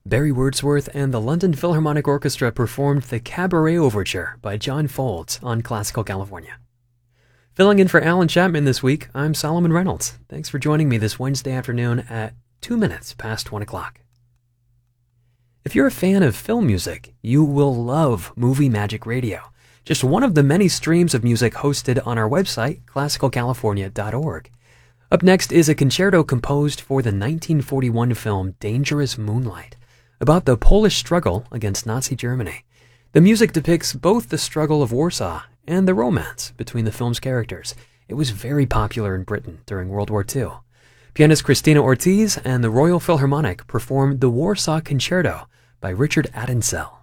Barry Wordsworth and the London Philharmonic Orchestra performed the Cabaret Overture by John Folds on Classical California. Filling in for Alan Chapman this week, I'm Solomon Reynolds. Thanks for joining me this Wednesday afternoon at 2 minutes past 1 o'clock. If you're a fan of film music, you will love Movie Magic Radio, just one of the many streams of music hosted on our website, classicalcalifornia.org. Up next is a concerto composed for the 1941 film Dangerous Moonlight, about the Polish struggle against Nazi Germany. The music depicts both the struggle of Warsaw and the romance between the film's characters. It was very popular in Britain during World War II. Pianist Christina Ortiz and the Royal Philharmonic performed the Warsaw Concerto by Richard Addinsell.